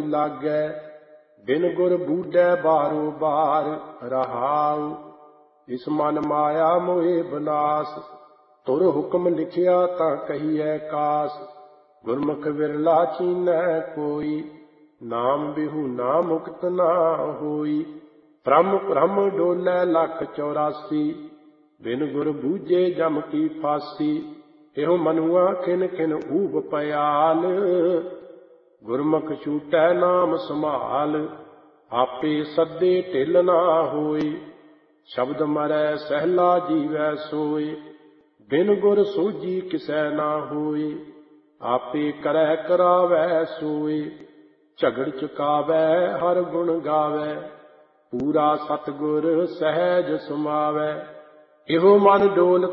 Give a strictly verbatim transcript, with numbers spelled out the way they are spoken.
लागै। बिन गुर बूढ़ै बारो बार रहाउ। इस मन माया मोहे बनास। तुर हुक्म लिखिया तां कहिए कास। गुरमुख विरला चीनै कोई। नाम बिहुना मुक्त ना होई। भ्रम भ्रम डोलै लख चौरासी। बिन गुर बूझे जम की फांसी। एहो मनुआ खिन खिन ऊब पयाल। गुरमुख छूटै नाम संभाल। आपे सदे ढिल ना होई। शब्द मरै सहला जीवै सोई। बिन गुर सोझी किसै ना होई। आपे करै करावै सोई। झगड़ चुकावै हर गुण गावै। पूरा सतगुर सहज समावै। एहो मन डोल